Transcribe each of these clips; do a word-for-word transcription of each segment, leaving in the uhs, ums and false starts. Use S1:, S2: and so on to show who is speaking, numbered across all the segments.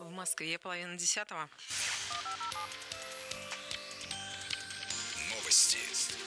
S1: В Москве половина десятого.
S2: Новости.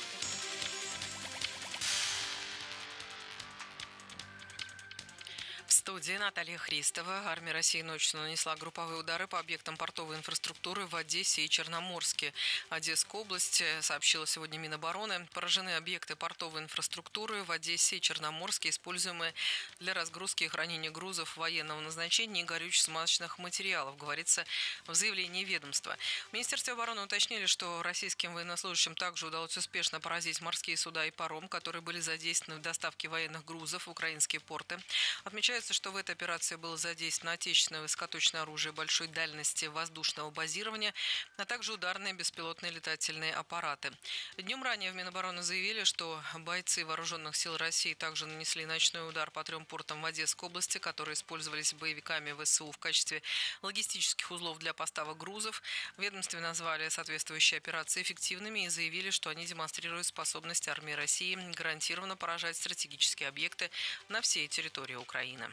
S1: В студии Наталья Христова. Армия России ночью нанесла групповые удары по объектам портовой инфраструктуры в Одессе и Черноморске. Одесская область, сообщила сегодня Минобороны, поражены объекты портовой инфраструктуры в Одессе и Черноморске, используемые для разгрузки и хранения грузов военного назначения и горюче-смазочных материалов, говорится в заявлении ведомства. В Министерстве обороны уточнили, что российским военнослужащим также удалось успешно поразить морские суда и паром, которые были задействованы в доставке военных грузов в украинские порты. Отмечается, что в этой операции было задействовано отечественное высокоточное оружие большой дальности воздушного базирования, а также ударные беспилотные летательные аппараты. Днем ранее в Минобороны заявили, что бойцы вооруженных сил России также нанесли ночной удар по трем портам в Одесской области, которые использовались боевиками ВСУ в качестве логистических узлов для поставок грузов. В ведомстве назвали соответствующие операции эффективными и заявили, что они демонстрируют способность армии России гарантированно поражать стратегические объекты на всей территории Украины.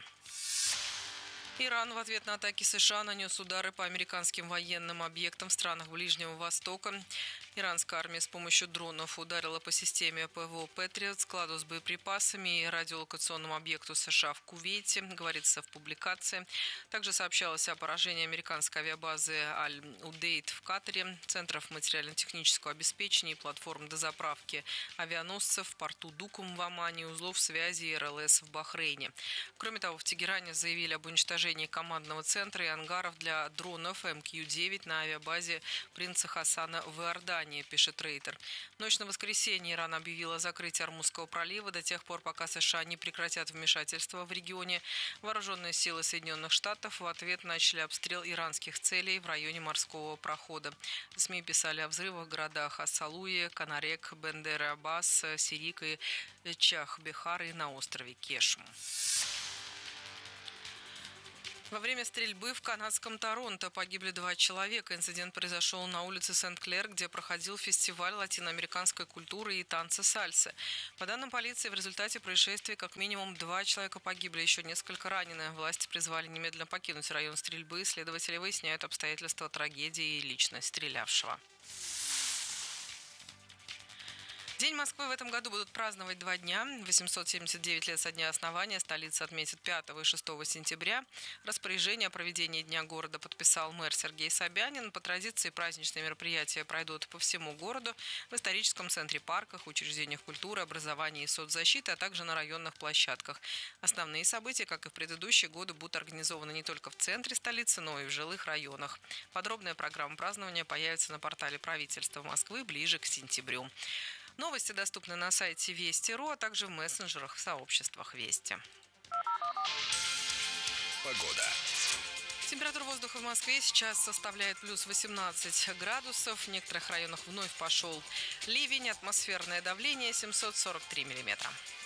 S1: Иран в ответ на атаки США нанес удары по американским военным объектам в странах Ближнего Востока. Иранская армия с помощью дронов ударила по системе ПВО «Патриот», складу с боеприпасами и радиолокационному объекту США в Кувейте, говорится в публикации. Также сообщалось о поражении американской авиабазы Аль-Удейд в Катаре, центров материально-технического обеспечения и платформ дозаправки авианосцев в порту Дукум в Омане, узлов связи и эр эл эс в Бахрейне. Кроме того, в Тегеране заявили об уничтожении командного центра и ангаров для дронов эм кью девять на авиабазе принца Хасана в Иордании, пишет Рейтер. В ночь на воскресенье Иран объявил о закрытии Ормузского пролива до тех пор, пока США не прекратят вмешательство в регионе. Вооруженные силы Соединенных Штатов в ответ начали обстрел иранских целей в районе морского прохода. СМИ писали о взрывах в городах Ас-Салуе, Канарек, Бендер-Аббас, Сирик и Чах-Бехар и на острове Кешм. Во время стрельбы в канадском Торонто погибли два человека. Инцидент произошел на улице Сент-Клер, где проходил фестиваль латиноамериканской культуры и танца сальсы. По данным полиции, в результате происшествия как минимум два человека погибли, еще несколько ранены. Власти призвали немедленно покинуть район стрельбы. Следователи выясняют обстоятельства трагедии и личность стрелявшего. День Москвы в этом году будут праздновать два дня. восемьсот семьдесят девять лет со дня основания. Столица отметит пятого и шестого сентября. Распоряжение о проведении Дня города подписал мэр Сергей Собянин. По традиции праздничные мероприятия пройдут по всему городу, в историческом центре, парках, учреждениях культуры, образования и соцзащиты, а также на районных площадках. Основные события, как и в предыдущие годы, будут организованы не только в центре столицы, но и в жилых районах. Подробная программа празднования появится на портале правительства Москвы ближе к сентябрю. Новости доступны на сайте Вести точка ру, а также в мессенджерах в сообществах Вести.
S2: Погода.
S1: Температура воздуха в Москве сейчас составляет плюс восемнадцать градусов. В некоторых районах вновь пошел ливень. Атмосферное давление семьсот сорок три миллиметра.